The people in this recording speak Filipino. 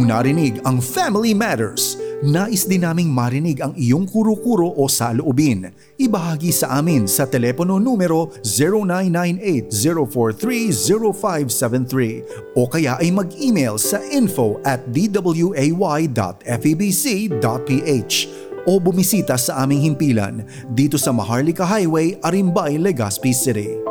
narinig ang Family Matters. Nais din naming marinig ang iyong kuro-kuro o saloobin. Ibahagi sa amin sa telepono numero 0998-043-0573 o kaya ay mag-email sa info@dway.febc.ph o bumisita sa aming himpilan dito sa Maharlika Highway, Arimbay, Legazpi City.